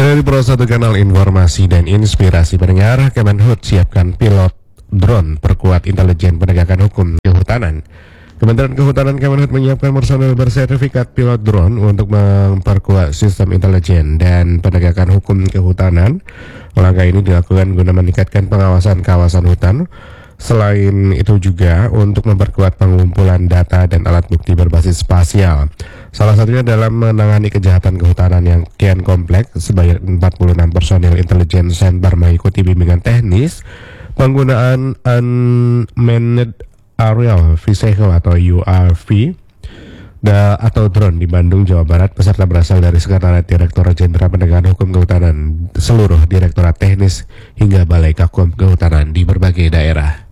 Dari Pro 1 Kanal Informasi dan Inspirasi pendengar, Kemenhub siapkan pilot drone perkuat intelijen penegakan hukum kehutanan. Kementerian Kehutanan Kemenhub menyiapkan personel bersertifikat pilot drone untuk memperkuat sistem intelijen dan penegakan hukum kehutanan. Langkah ini dilakukan guna meningkatkan pengawasan kawasan hutan. Selain itu juga untuk memperkuat pengumpulan data dan alat bukti berbasis spasial. Salah satunya dalam menangani kejahatan kehutanan yang kian kompleks. Sebanyak 46 personil intelijen center mengikuti bimbingan teknis penggunaan Unmanned Aerial Vehicle atau UAV atau drone di Bandung, Jawa Barat. Peserta berasal dari Sekretariat Direktorat Jenderal Penegakan Hukum Kehutanan, seluruh Direktorat Teknis hingga Balai Kakum Kehutanan di berbagai daerah.